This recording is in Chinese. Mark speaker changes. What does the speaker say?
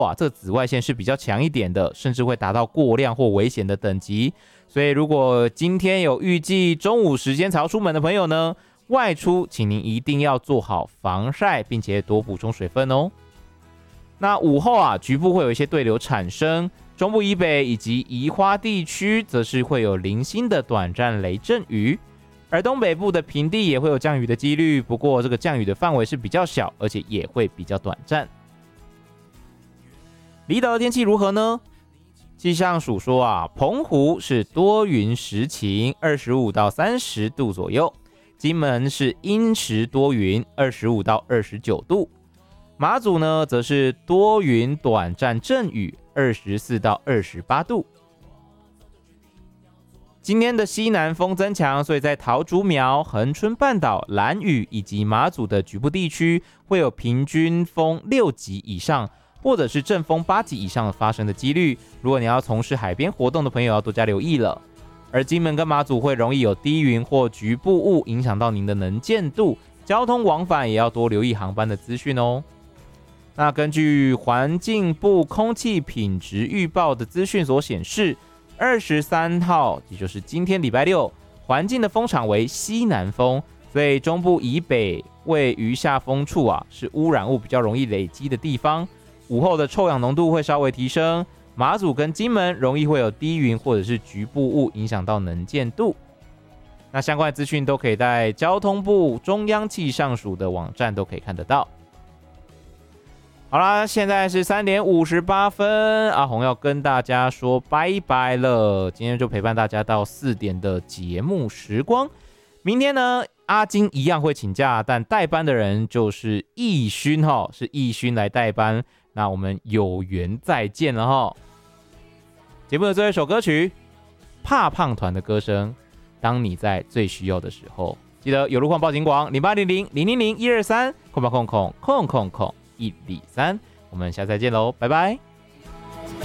Speaker 1: 哇，这个紫外线是比较强一点的，甚至会达到过量或危险的等级。所以如果今天有预计中午时间才要出门的朋友呢，外出请您一定要做好防晒，并且多补充水分哦。那午后啊，局部会有一些对流产生，中部以北以及宜花地区则是会有零星的短暂雷阵雨，而东北部的平地也会有降雨的几率，不过这个降雨的范围是比较小，而且也会比较短暂。离岛的天气如何呢？气象署说啊，澎湖是多云时晴，25到30度左右；金门是阴时多云，25到29度；马祖呢则是多云短暂阵雨，24到28度。今天的西南风增强，所以在桃竹苗、恒春半岛、兰屿以及马祖的局部地区会有平均风6级以上，或者是阵风8级以上的发生的几率。如果你要从事海边活动的朋友要多加留意了。而金门跟马祖会容易有低云或局部雾影响到您的能见度，交通往返也要多留意航班的资讯哦。那根据环境部空气品质预报的资讯所显示，23号也就是今天礼拜六，环境的风场为西南风，所以中部以北位于下风处啊，是污染物比较容易累积的地方。午后的臭氧浓度会稍微提升，马祖跟金门容易会有低云或者是局部雾影响到能见度。那相关的资讯都可以在交通部中央气象署的网站都可以看得到。好啦，现在是3点58分，阿红要跟大家说拜拜了。今天就陪伴大家到4点的节目时光。明天呢，阿金一样会请假，但代班的人就是义勋哈，是义勋来代班。那我们有缘再见了哈。节目的最后一首歌曲，怕胖团的歌声，当你在最需要的时候，记得有路况报警广0800-000-123，123，我们下次再见喽，拜拜。